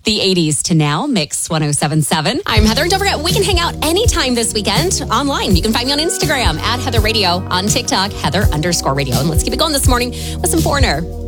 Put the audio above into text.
The 80s to now, Mix 107.7. I'm Heather, and don't forget, we can hang out anytime this weekend online. You can find me on Instagram at Heather Radio, on TikTok, Heather_radio. And let's keep it going this morning with some Foreigner.